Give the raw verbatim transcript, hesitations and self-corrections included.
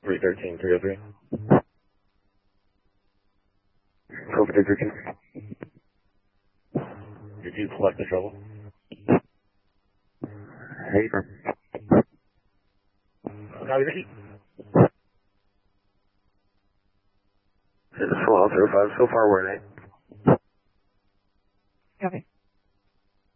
three thirteen, three oh three. Copy three thirteen. Did you collect the trouble? Hey, bro. Copy, Ricky. This is full out zero five. So far, where are they?